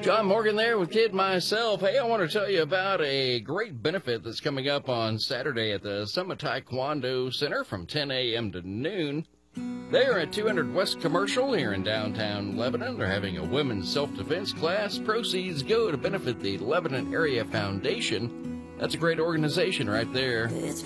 John Morgan there with Kid myself. Hey, I want to tell you about a great benefit that's coming up on Saturday at the Summit Taekwondo Center from 10 a.m. to noon. They're at 200 West Commercial here in downtown Lebanon. They're having a women's self-defense class. Proceeds go to benefit the Lebanon Area Foundation. That's a great organization right there.